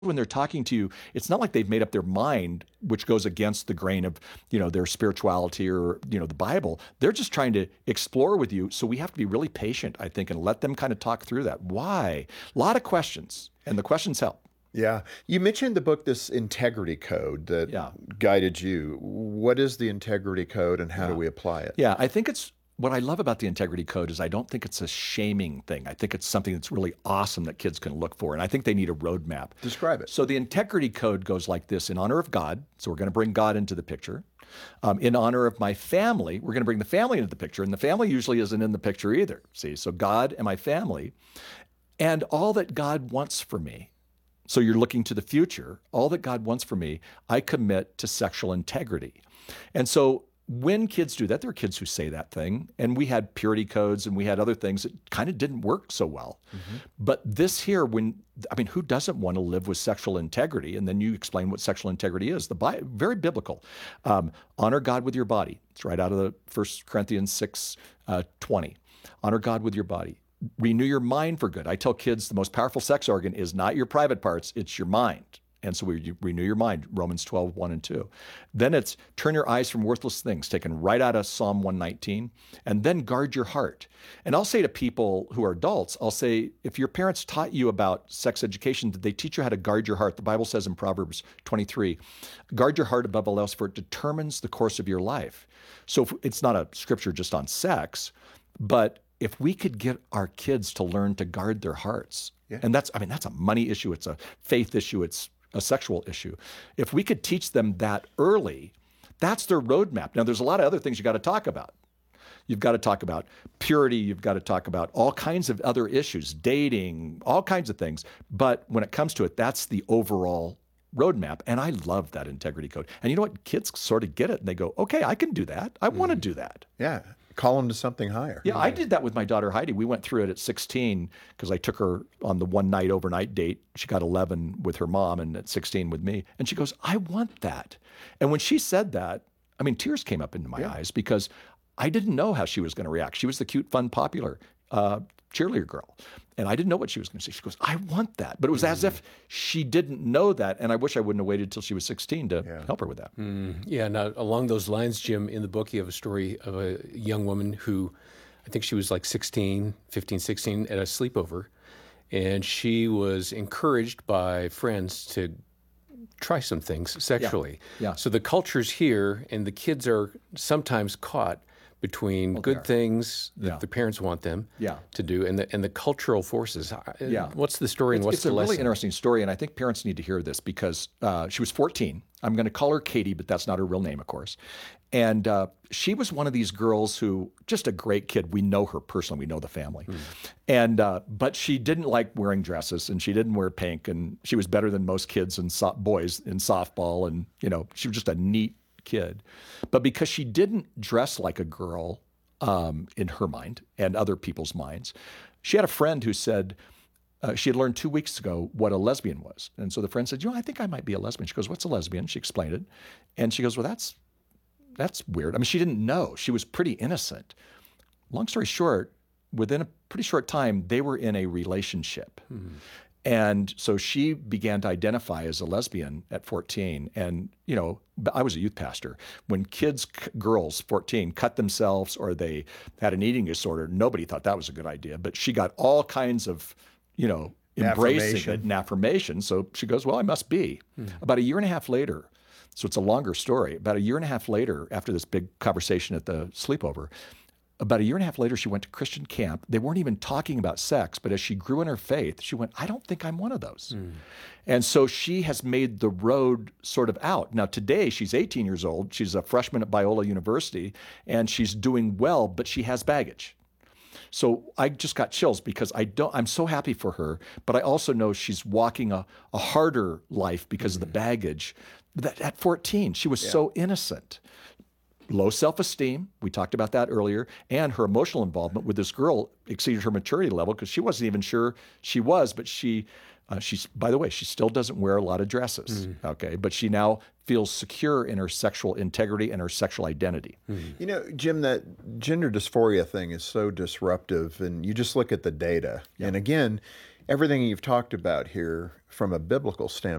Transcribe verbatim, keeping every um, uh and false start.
when they're talking to you, it's not like they've made up their mind, which goes against the grain of, you know, their spirituality or, you know, the Bible. They're just trying to explore with you. So we have to be really patient, I think, and let them kind of talk through that. Why? A lot of questions, and the questions help. Yeah. You mentioned the book, this integrity code that Yeah. guided you. What is the integrity code and how Yeah. do we apply it? Yeah, I think it's what I love about the integrity code is I don't think it's a shaming thing. I think it's something that's really awesome that kids can look for. And I think they need a roadmap. Describe it. So the integrity code goes like this: in honor of God. So we're going to bring God into the picture. Um, in honor of my family, we're going to bring the family into the picture. And the family usually isn't in the picture either. See, so God and my family and all that God wants for me. So you're looking to the future. All that God wants for me, I commit to sexual integrity. And so when kids do that, there are kids who say that thing, and we had purity codes and we had other things that kind of didn't work so well. Mm-hmm. But this here, when, I mean, who doesn't want to live with sexual integrity? And then you explain what sexual integrity is. The Bible, very biblical. Um, honor God with your body. It's right out of the First Corinthians six, uh, twenty. Honor God with your body. Renew your mind for good. I tell kids the most powerful sex organ is not your private parts, it's your mind. And so we renew your mind, Romans twelve, one and two. Then it's turn your eyes from worthless things, taken right out of Psalm one nineteen, and then guard your heart. And I'll say to people who are adults, I'll say, if your parents taught you about sex education, did they teach you how to guard your heart? The Bible says in Proverbs twenty-three, guard your heart above all else, for it determines the course of your life. So it's not a scripture just on sex, but if we could get our kids to learn to guard their hearts, yeah. and that's, I mean, that's a money issue, it's a faith issue, it's a sexual issue. If we could teach them that early, that's their roadmap. Now, there's a lot of other things you got to talk about. You've got to talk about purity. You've got to talk about all kinds of other issues, dating, all kinds of things. But when it comes to it, that's the overall roadmap. And I love that integrity code. And you know what? Kids sort of get it and they go, okay, I can do that. I mm. want to do that. Yeah. Call them to something higher. Yeah, I did that with my daughter Heidi. We went through it at sixteen because I took her on the one night overnight date. She got eleven with her mom and at sixteen with me. And she goes, I want that. And when she said that, I mean, tears came up into my yeah. eyes because I didn't know how she was going to react. She was the cute, fun, popular uh, cheerleader girl. And I didn't know what she was going to say. She goes, I want that. But it was mm. as if she didn't know that. And I wish I wouldn't have waited till she was sixteen to yeah. help her with that. Mm. Yeah. Now, along those lines, Jim, in the book, you have a story of a young woman who, I think she was like sixteen, fifteen, sixteen at a sleepover. And she was encouraged by friends to try some things sexually. Yeah. yeah. So the culture's here, and the kids are sometimes caught between well, good things that yeah. the parents want them yeah. to do and the and the cultural forces. Yeah. What's the story and it's, what's it's the lesson? It's a really interesting story, and I think parents need to hear this because uh, she was fourteen. I'm going to call her Katie, but that's not her real name, of course. And uh, she was one of these girls who, just a great kid. We know her personally. We know the family. Mm. And uh, but she didn't like wearing dresses, and she didn't wear pink, and she was better than most kids and so- boys in softball, and you know she was just a neat kid. But because she didn't dress like a girl um, in her mind and other people's minds, she had a friend who said uh, she had learned two weeks ago what a lesbian was. And so the friend said, you know, I think I might be a lesbian. She goes, what's a lesbian? She explained it. And she goes, well, that's that's weird. I mean, she didn't know. She was pretty innocent. Long story short, within a pretty short time, they were in a relationship. Hmm. And so she began to identify as a lesbian at fourteen. And, you know, I was a youth pastor. When kids, girls, fourteen, cut themselves or they had an eating disorder, nobody thought that was a good idea. But she got all kinds of, you know, embracing it and affirmation. So she goes, well, I must be. Hmm. About a year and a half later, so it's a longer story, about a year and a half later, after this big conversation at the sleepover, about a year and a half later, she went to Christian camp. They weren't even talking about sex, but as she grew in her faith, she went, I don't think I'm one of those. Mm. And so she has made the road sort of out. Now, today, she's eighteen years old. She's a freshman at Biola University, and she's doing well, but she has baggage. So I just got chills because I don't, I'm so happy for her, but I also know she's walking a, a harder life because mm-hmm. of the baggage. That at fourteen, she was yeah. so innocent. Low self-esteem, we talked about that earlier, and her emotional involvement with this girl exceeded her maturity level because she wasn't even sure she was, but she, uh, she's, by the way, she still doesn't wear a lot of dresses, mm. okay? But she now feels secure in her sexual integrity and her sexual identity. Mm. You know, Jim, that gender dysphoria thing is so disruptive, and you just look at the data. Yeah. And again, everything you've talked about here from a biblical standpoint